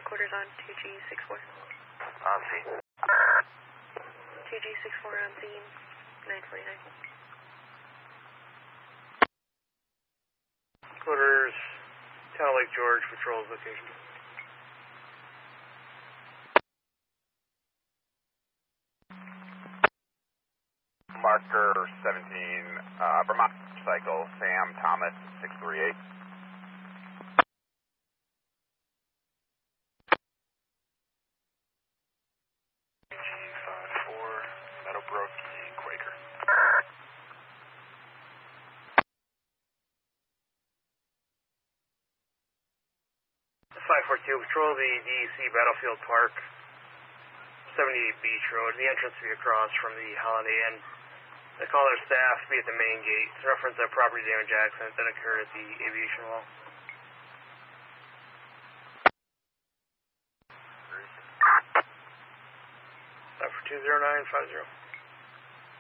quarters on 2G64. On scene. 2G64 on scene, 949. Quarters, Town of Lake George, patrols location. Marker 17, Vermont Cycle, Sam Thomas, 638. G54, Meadowbrook, Quaker. 542, patrol the DEC Battlefield Park, 78 Beach Road. The entrance will be across from the Holiday Inn. They call their staff to be at the main gate to reference a property damage accident that occurred at the aviation wall. For 20950.